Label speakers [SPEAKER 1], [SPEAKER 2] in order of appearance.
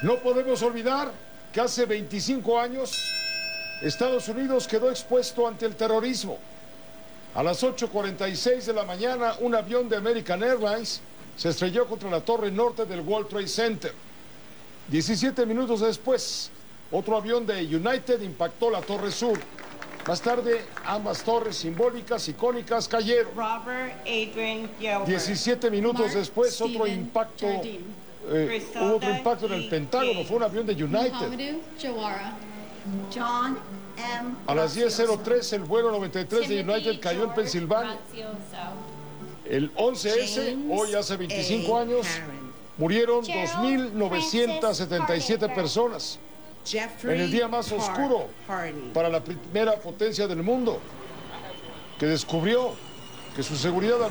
[SPEAKER 1] No podemos olvidar que hace 25 años Estados Unidos quedó expuesto ante el terrorismo. A las 8:46 de la mañana, un avión de American Airlines se estrelló contra la torre norte del World Trade Center. 17 minutos después, otro avión de United impactó la torre sur. Más tarde, ambas torres simbólicas, icónicas, cayeron. 17 minutos después, hubo otro impacto en el Pentágono, fue un avión de United. A las 10:03, el vuelo 93 de United cayó en Pensilvania. El 11S, hoy hace 25 años, murieron 2.977 personas. En el día más oscuro para la primera potencia del mundo, que descubrió que su seguridad